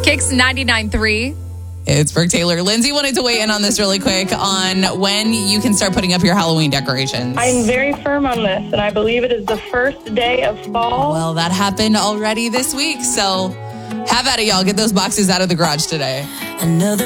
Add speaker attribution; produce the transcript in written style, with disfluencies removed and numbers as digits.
Speaker 1: Kicks 99.3.
Speaker 2: It's Brooke Taylor. Lindsay wanted to weigh in on this really quick on when you can start putting up your Halloween decorations.
Speaker 3: I'm very firm on this, and I believe it is the first day of fall.
Speaker 2: Well, that happened already this week, so have at it, y'all. Get those boxes out of the garage today.
Speaker 4: Another